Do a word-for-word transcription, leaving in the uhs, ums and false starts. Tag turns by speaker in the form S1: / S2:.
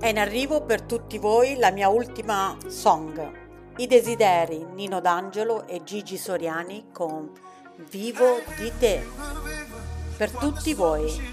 S1: in arrivo per tutti voi la mia ultima song. I desideri, Nino D'Angelo e Gigi Soriani con Vivo di te. Per tutti voi.